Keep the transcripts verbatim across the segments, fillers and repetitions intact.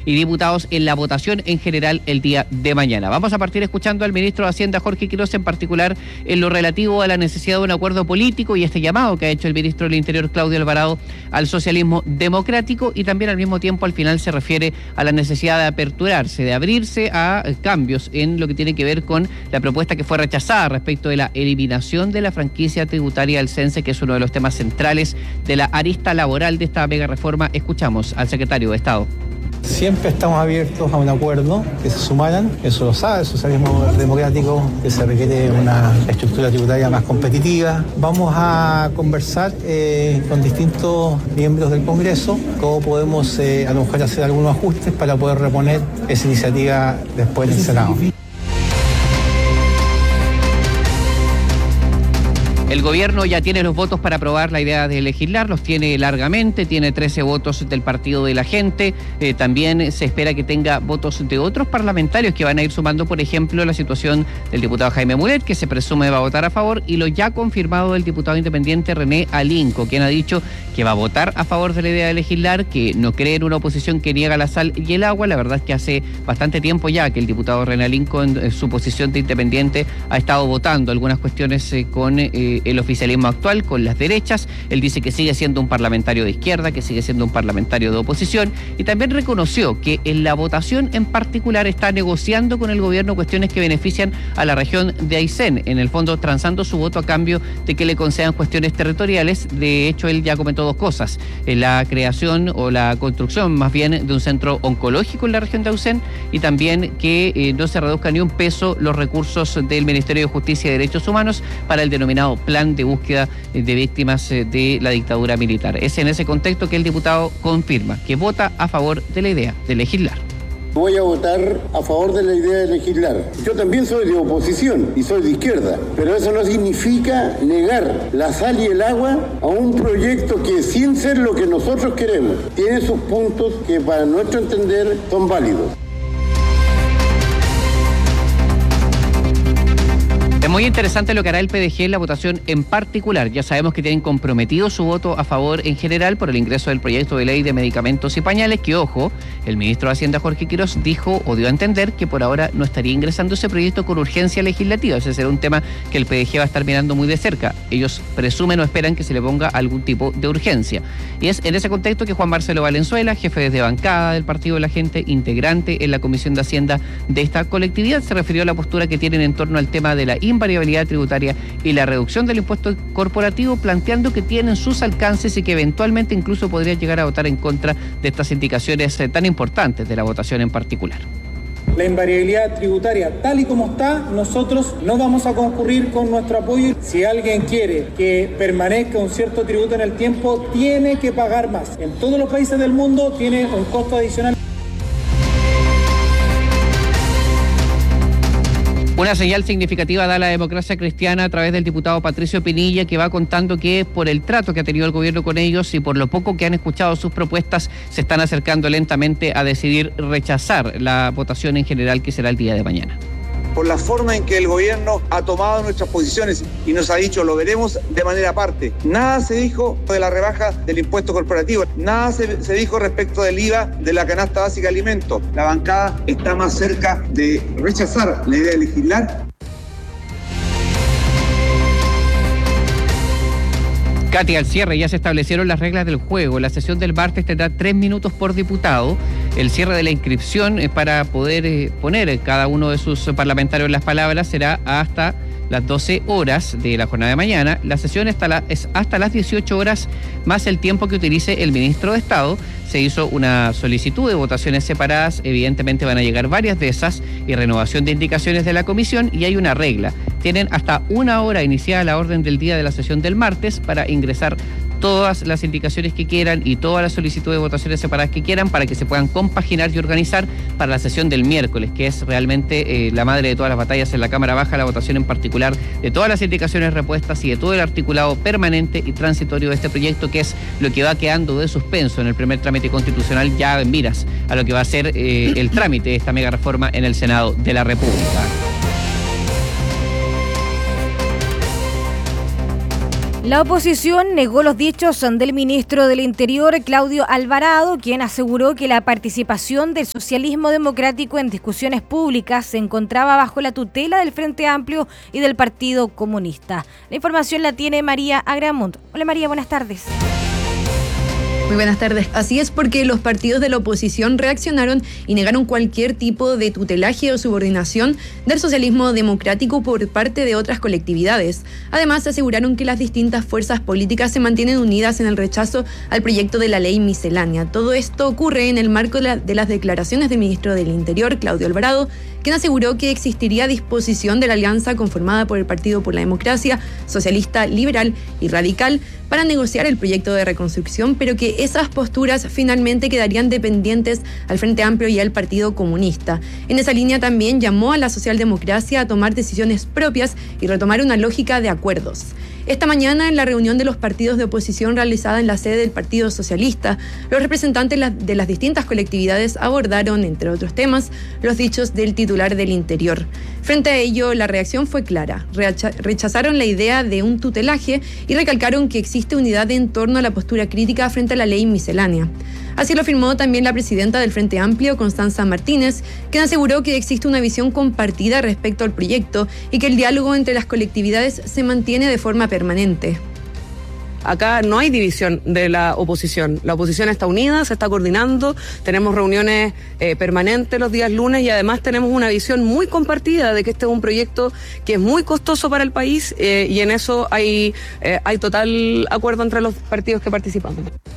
y diputados en la votación en general el día de mañana. Vamos a partir escuchando al ministro de Hacienda, Jorge Quiroz, en particular en lo relativo a la necesidad de un acuerdo político y este llamado que ha hecho el ministro del Interior, Claudio Alvarado, al socialismo democrático, y también al mismo tiempo al final se refiere a la necesidad de aperturarse, de abrirse a cambios en lo que tiene que ver con la propuesta que fue rechazada respecto de la eliminación de la franquicia tributaria del Cense, que es uno de los temas centrales de la arista laboral de esta mega reforma. Escuchamos al secretario de Estado. Siempre estamos abiertos a un acuerdo, que se sumaran, eso lo sabe el socialismo democrático, que se requiere una estructura tributaria más competitiva. Vamos a conversar eh, con distintos miembros del Congreso cómo podemos eh, a lo mejor hacer algunos ajustes para poder reponer esa iniciativa después del Senado. El gobierno ya tiene los votos para aprobar la idea de legislar, los tiene largamente, tiene trece votos del Partido de la Gente, eh, también se espera que tenga votos de otros parlamentarios que van a ir sumando, por ejemplo, la situación del diputado Jaime Mulet, que se presume va a votar a favor, y lo ya confirmado del diputado independiente René Alinco, quien ha dicho que va a votar a favor de la idea de legislar, que no cree en una oposición que niega la sal y el agua. La verdad es que hace bastante tiempo ya que el diputado René Alinco, en su posición de independiente, ha estado votando algunas cuestiones eh, con eh, el oficialismo actual, con las derechas. Él dice que sigue siendo un parlamentario de izquierda, que sigue siendo un parlamentario de oposición, y también reconoció que en la votación en particular está negociando con el gobierno cuestiones que benefician a la región de Aysén, en el fondo transando su voto a cambio de que le concedan cuestiones territoriales. De hecho, él ya comentó dos cosas: la creación o la construcción más bien de un centro oncológico en la región de Aysén, y también que eh, no se reduzca ni un peso los recursos del Ministerio de Justicia y Derechos Humanos para el denominado plan de búsqueda de víctimas de la dictadura militar. Es en ese contexto que el diputado confirma que vota a favor de la idea de legislar. Voy a votar a favor de la idea de legislar. Yo también soy de oposición y soy de izquierda, pero eso no significa negar la sal y el agua a un proyecto que, sin ser lo que nosotros queremos, tiene sus puntos que para nuestro entender son válidos. Es muy interesante lo que hará el P D G en la votación en particular. Ya sabemos que tienen comprometido su voto a favor en general por el ingreso del proyecto de ley de medicamentos y pañales, que, ojo, el ministro de Hacienda, Jorge Quiroz, dijo o dio a entender que por ahora no estaría ingresando ese proyecto con urgencia legislativa. Ese será un tema que el P D G va a estar mirando muy de cerca. Ellos presumen o esperan que se le ponga algún tipo de urgencia. Y es en ese contexto que Juan Marcelo Valenzuela, jefe de bancada del Partido de la Gente, integrante en la Comisión de Hacienda de esta colectividad, se refirió a la postura que tienen en torno al tema de la invariabilidad tributaria y la reducción del impuesto corporativo, planteando que tienen sus alcances y que eventualmente incluso podría llegar a votar en contra de estas indicaciones eh, tan importantes de la votación en particular. La invariabilidad tributaria, tal y como está, nosotros no vamos a concurrir con nuestro apoyo. Si alguien quiere que permanezca un cierto tributo en el tiempo, tiene que pagar más. En todos los países del mundo tiene un costo adicional. Una señal significativa da la Democracia Cristiana a través del diputado Patricio Pinilla, que va contando que por el trato que ha tenido el gobierno con ellos y por lo poco que han escuchado sus propuestas, se están acercando lentamente a decidir rechazar la votación en general, que será el día de mañana. Por la forma en que el gobierno ha tomado nuestras posiciones y nos ha dicho lo veremos de manera aparte. Nada se dijo de la rebaja del impuesto corporativo, nada se, se dijo respecto del I V A de la canasta básica de alimentos. La bancada está más cerca de rechazar la idea de legislar. Katy, al cierre ya se establecieron las reglas del juego. La sesión del martes tendrá tres minutos por diputado. El cierre de la inscripción eh, para poder eh, poner cada uno de sus parlamentarios las palabras será hasta las doce horas de la jornada de mañana. La sesión hasta la, es hasta las dieciocho horas más el tiempo que utilice el ministro de Estado. Se hizo una solicitud de votaciones separadas, evidentemente van a llegar varias de esas, y renovación de indicaciones de la comisión, y hay una regla. Tienen hasta una hora iniciada la orden del día de la sesión del martes para ingresar todas las indicaciones que quieran y toda la solicitud de votaciones separadas que quieran para que se puedan compaginar y organizar para la sesión del miércoles, que es realmente eh, la madre de todas las batallas en la Cámara Baja, la votación en particular de todas las indicaciones repuestas y de todo el articulado permanente y transitorio de este proyecto, que es lo que va quedando de suspenso en el primer trámite constitucional, ya en miras a lo que va a ser eh, el trámite de esta mega reforma en el Senado de la República. La oposición negó los dichos del ministro del Interior, Claudio Alvarado, quien aseguró que la participación del socialismo democrático en discusiones públicas se encontraba bajo la tutela del Frente Amplio y del Partido Comunista. La información la tiene María Agramunt. Hola María, buenas tardes. Muy buenas tardes. Así es, porque los partidos de la oposición reaccionaron y negaron cualquier tipo de tutelaje o subordinación del socialismo democrático por parte de otras colectividades. Además, aseguraron que las distintas fuerzas políticas se mantienen unidas en el rechazo al proyecto de la ley miscelánea. Todo esto ocurre en el marco de, la, de las declaraciones del ministro del Interior, Claudio Alvarado, quien aseguró que existiría disposición de la alianza conformada por el Partido por la Democracia, Socialista, Liberal y Radical para negociar el proyecto de reconstrucción, pero que esas posturas finalmente quedarían dependientes al Frente Amplio y al Partido Comunista. En esa línea también llamó a la socialdemocracia a tomar decisiones propias y retomar una lógica de acuerdos. Esta mañana, en la reunión de los partidos de oposición realizada en la sede del Partido Socialista, los representantes de las distintas colectividades abordaron, entre otros temas, los dichos del titular del Interior. Frente a ello, la reacción fue clara. Rechazaron la idea de un tutelaje y recalcaron que existe unidad en torno a la postura crítica frente a la ley miscelánea. Así lo afirmó también la presidenta del Frente Amplio, Constanza Martínez, quien aseguró que existe una visión compartida respecto al proyecto y que el diálogo entre las colectividades se mantiene de forma permanente. Acá no hay división de la oposición. La oposición está unida, se está coordinando, tenemos reuniones eh, permanentes los días lunes y además tenemos una visión muy compartida de que este es un proyecto que es muy costoso para el país eh, y en eso hay, eh, hay total acuerdo entre los partidos que participamos.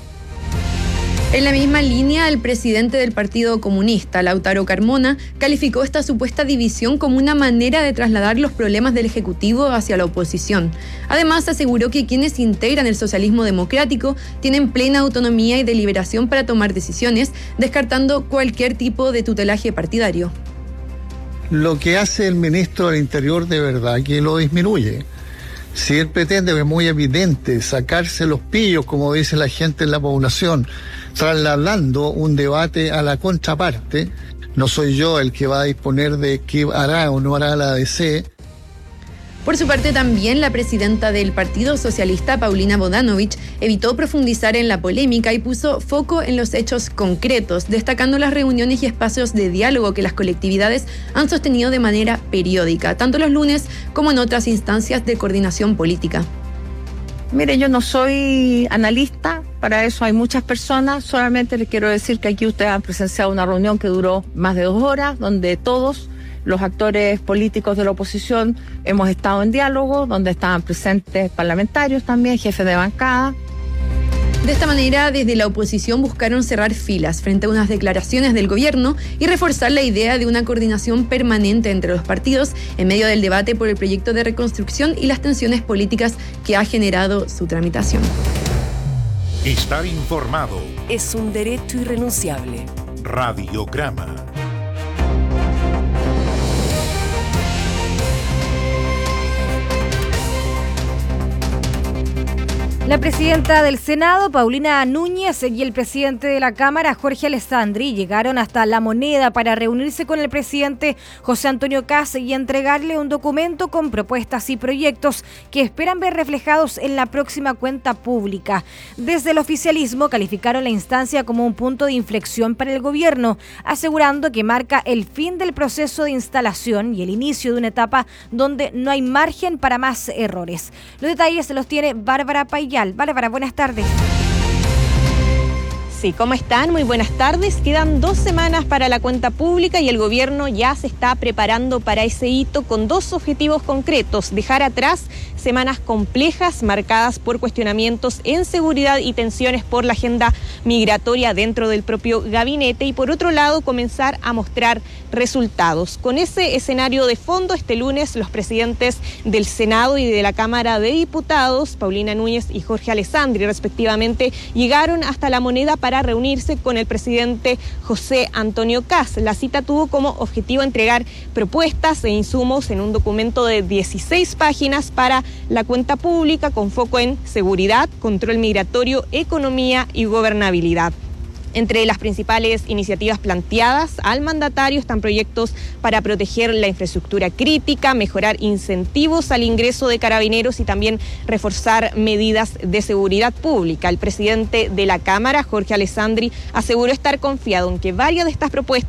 En la misma línea, el presidente del Partido Comunista, Lautaro Carmona, calificó esta supuesta división como una manera de trasladar los problemas del Ejecutivo hacia la oposición. Además, aseguró que quienes integran el socialismo democrático tienen plena autonomía y deliberación para tomar decisiones, descartando cualquier tipo de tutelaje partidario. Lo que hace el ministro del Interior de verdad que lo disminuye. Si él pretende, que es muy evidente, sacarse los pillos, como dice la gente en la población, trasladando un debate a la contraparte, no soy yo el que va a disponer de qué hará o no hará la A D C. Por su parte, también la presidenta del Partido Socialista, Paulina Bodanovich, evitó profundizar en la polémica y puso foco en los hechos concretos, destacando las reuniones y espacios de diálogo que las colectividades han sostenido de manera periódica, tanto los lunes como en otras instancias de coordinación política. Mire, yo no soy analista, para eso hay muchas personas, solamente les quiero decir que aquí ustedes han presenciado una reunión que duró más de dos horas, donde todos los actores políticos de la oposición hemos estado en diálogo, donde estaban presentes parlamentarios también, jefes de bancada. De esta manera, desde la oposición buscaron cerrar filas frente a unas declaraciones del gobierno y reforzar la idea de una coordinación permanente entre los partidos en medio del debate por el proyecto de reconstrucción y las tensiones políticas que ha generado su tramitación. Estar informado es un derecho irrenunciable. Radiograma. La presidenta del Senado, Paulina Núñez, y el presidente de la Cámara, Jorge Alessandri, llegaron hasta La Moneda para reunirse con el presidente José Antonio Kast y entregarle un documento con propuestas y proyectos que esperan ver reflejados en la próxima cuenta pública. Desde el oficialismo calificaron la instancia como un punto de inflexión para el gobierno, asegurando que marca el fin del proceso de instalación y el inicio de una etapa donde no hay margen para más errores. Los detalles los tiene Bárbara Payá. Bárbara, buenas tardes. Sí, ¿cómo están? Muy buenas tardes. Quedan dos semanas para la cuenta pública y el gobierno ya se está preparando para ese hito con dos objetivos concretos: dejar atrás semanas complejas marcadas por cuestionamientos en seguridad y tensiones por la agenda migratoria dentro del propio gabinete, y por otro lado comenzar a mostrar resultados. Con ese escenario de fondo, este lunes los presidentes del Senado y de la Cámara de Diputados, Paulina Núñez y Jorge Alessandri respectivamente, llegaron hasta La Moneda para reunirse con el presidente José Antonio Kast. La cita tuvo como objetivo entregar propuestas e insumos en un documento de dieciséis páginas para la cuenta pública con foco en seguridad, control migratorio, economía y gobernabilidad. Entre las principales iniciativas planteadas al mandatario están proyectos para proteger la infraestructura crítica, mejorar incentivos al ingreso de carabineros y también reforzar medidas de seguridad pública. El presidente de la Cámara, Jorge Alessandri, aseguró estar confiado en que varias de estas propuestas